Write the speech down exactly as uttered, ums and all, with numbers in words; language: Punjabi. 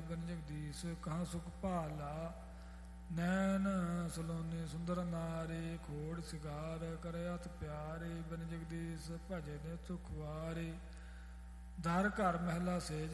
ਬਿਨ ਜਗਦੀਸ਼ ਕਹਾਂ ਸੁਖ ਭਾਲਾ। ਨੈਣ ਸਲੋਨੇ ਸੁੰਦਰ ਨਾਰੇ ਖੋੜ ਸਿਗਾਰ ਕਰੇ ਹੱਥ ਪਿਆਰੇ। ਬਿਨ ਜਗਦੀਸ਼ ਭਜੇ ਨੇ ਸੁਖ ਵਾਰੇ। ਦਰ ਘਰ ਮਹਿਲਾ ਸੇਜ